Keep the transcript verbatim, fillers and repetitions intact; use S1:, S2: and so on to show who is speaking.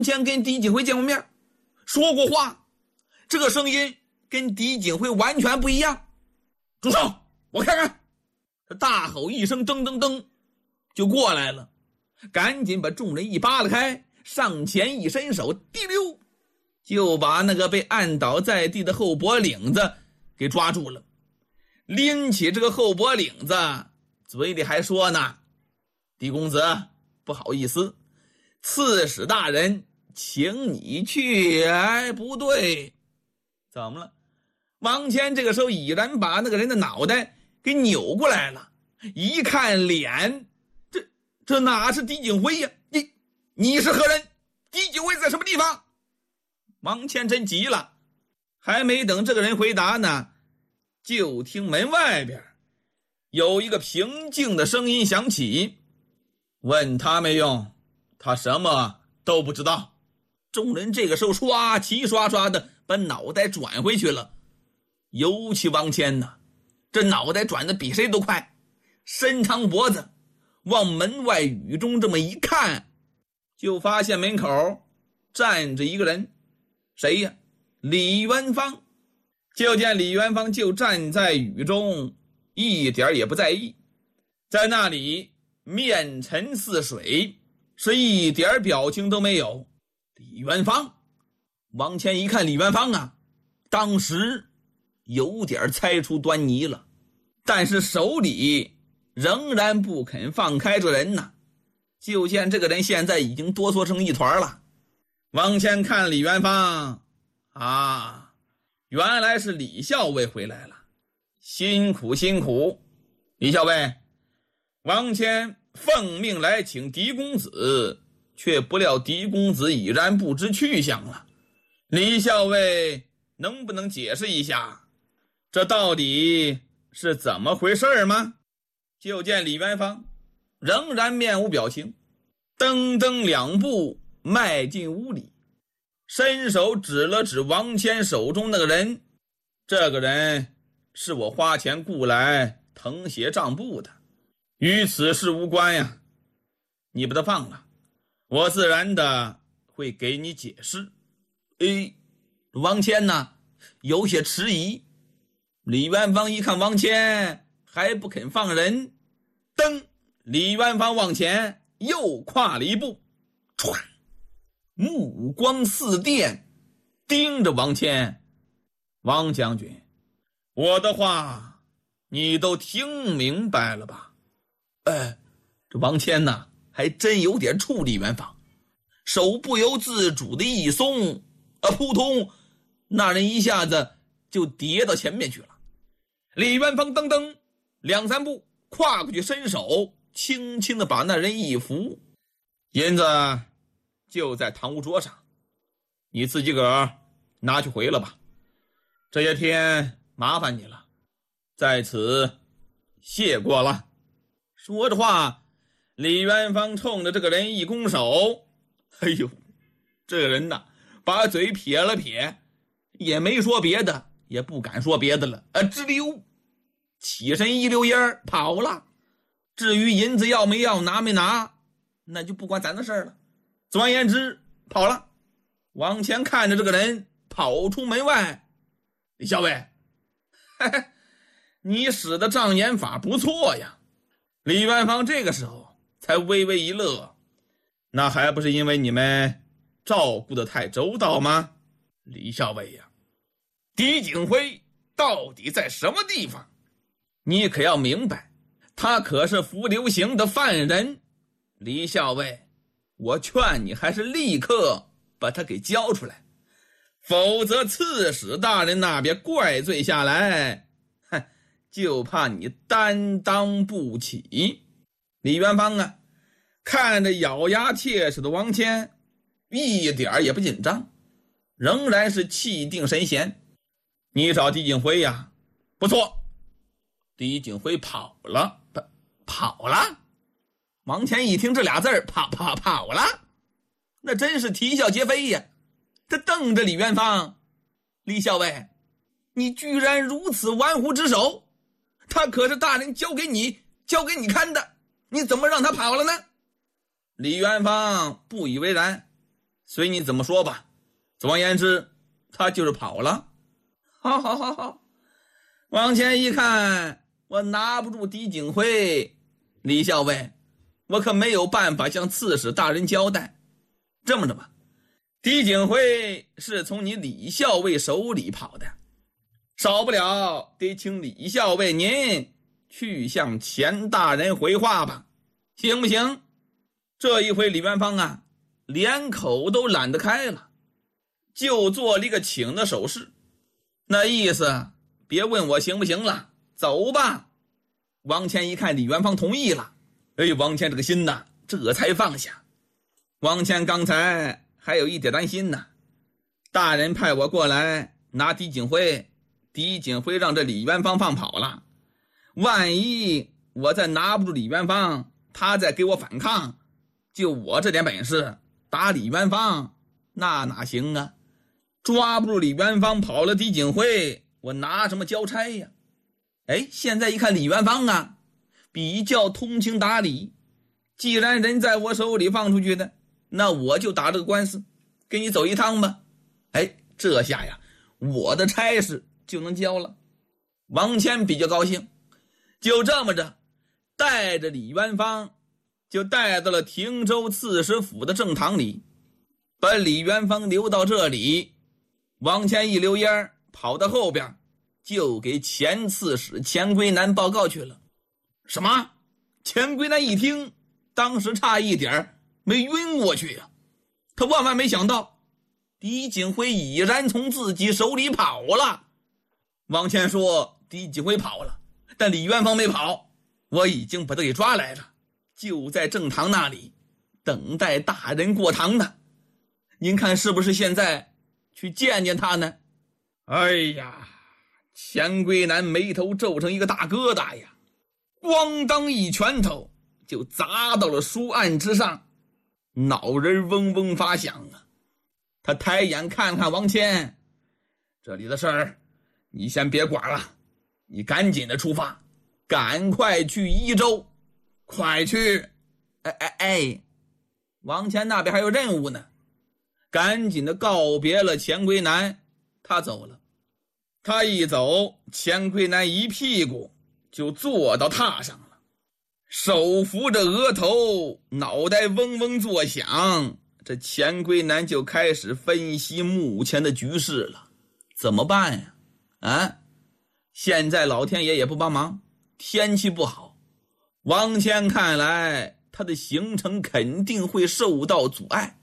S1: 前跟狄景辉见过面，说过话，这个声音跟狄景辉完全不一样。住手，我看看。他大吼一声，噔噔噔就过来了，赶紧把众人一扒拉开，上前一伸手，滴溜就把那个被按倒在地的后脖领子给抓住了，拎起这个后脖领子，嘴里还说呢：狄公子，不好意思，刺史大人请你去。哎，不对，怎么了？王谦这个时候已然把那个人的脑袋给扭过来了，一看脸，这这哪是狄景辉呀？你你是何人？狄景辉在什么地方？王谦真急了，还没等这个人回答呢，就听门外边有一个平静的声音响起：问他没用，他什么都不知道。众人这个时候刷齐刷刷的把脑袋转回去了，尤其王谦呢，这脑袋转的比谁都快，伸长脖子往门外雨中这么一看，就发现门口站着一个人。谁呀？李元芳。就见李元芳就站在雨中，一点也不在意，在那里面沉似水，是一点表情都没有。李元芳，王谦一看李元芳啊，当时有点猜出端倪了，但是手里仍然不肯放开这人呢。就见这个人现在已经哆嗦成一团了。王谦看李元芳，啊，原来是李校尉回来了，辛苦辛苦。李校尉，王谦奉命来请狄公子，却不料狄公子已然不知去向了。李校尉能不能解释一下，这到底是怎么回事吗？就见李元芳仍然面无表情，噔噔两步迈进屋里，伸手指了指王谦手中那个人：这个人是我花钱雇来誊写账簿的，与此事无关呀。你把他放了，我自然的会给你解释。诶，王谦呢有些迟疑。李元芳一看王谦还不肯放人，噔，李元芳往前又跨了一步，唰，目光似电盯着王谦。王将军，我的话你都听明白了吧？哎，这王谦呢还真有点触李元芳，手不由自主的一松，啊，扑通，那人一下子就跌到前面去了。李元芳噔噔两三步跨过去，伸手轻轻的把那人一扶：银子就在堂屋桌上，你自己个儿拿去回了吧，这些天麻烦你了，在此谢过了。说着话，李元芳冲着这个人一拱手，哎呦，这个人呐把嘴撇了撇，也没说别的，也不敢说别的了，啊，吱溜起身一溜烟跑了。至于银子要没要，拿没拿，那就不关咱的事了。总而言之，跑了。王谦看着这个人跑出门外：李校尉，嘿嘿，你使的障眼法不错呀。李元芳这个时候才微微一乐：那还不是因为你们照顾得太周到吗？李校尉呀，狄景辉到底在什么地方？你可要明白，他可是伏流刑的犯人。李校尉，我劝你还是立刻把他给交出来，否则刺史大人那边怪罪下来，哼，就怕你担当不起。李元芳啊，看着咬牙切齿的王谦，一点也不紧张，仍然是气定神闲。你找狄景辉呀？不错。狄景辉跑了。跑了？王谦一听这俩字儿，跑跑跑了，那真是啼笑皆非呀。他瞪着李元芳：李校尉，你居然如此玩忽职守，他可是大人交给你交给你看的，你怎么让他跑了呢？李元芳不以为然： 随你怎么说吧，总而言之，他就是跑了。好好好好，往前一看，我拿不住狄景辉，李校尉，我可没有办法向刺史大人交代。这么着吧，狄景辉是从你李校尉手里跑的，少不了得请李校尉您去向钱大人回话吧，行不行？这一回李元芳啊，连口都懒得开了，就做了一个请的手势，那意思别问我行不行了，走吧。王谦一看李元芳同意了，哎，王谦这个心呐，这才放下。王谦刚才还有一点担心呢，大人派我过来拿狄景辉，狄景辉让这李元芳放跑了，万一我再拿不住李元芳，他再给我反抗，就我这点本事打李元芳那哪行啊？抓不住李元芳，跑了狄景辉，我拿什么交差呀？哎，现在一看李元芳啊，比较通情达理，既然人在我手里放出去的，那我就打这个官司，跟你走一趟吧。哎，这下呀，我的差事就能交了。王谦比较高兴，就这么着带着李元芳就带到了汀州刺史府的正堂里，把李元芳留到这里。王谦一溜烟跑到后边，就给前刺史钱归南报告去了。什么？钱归南一听，当时差一点没晕过去呀、啊！他万万没想到狄景辉已然从自己手里跑了。王谦说狄景辉跑了，但李元芳没跑，我已经把他给抓来了，就在正堂那里等待大人过堂呢。您看是不是现在去见见他呢？哎呀，钱归南眉头皱成一个大疙瘩呀，咣当一拳头就砸到了书案之上，脑仁嗡嗡发响啊。他抬眼看看王谦，这里的事儿你先别管了，你赶紧的出发，赶快去宜州，快去！哎哎哎，王谦那边还有任务呢，赶紧的告别了钱归南，他走了。他一走，钱归南一屁股就坐到榻上了，手扶着额头，脑袋嗡嗡作响。这钱归南就开始分析目前的局势了，怎么办呀？啊，现在老天爷也不帮忙，天气不好，王谦看来他的行程肯定会受到阻碍。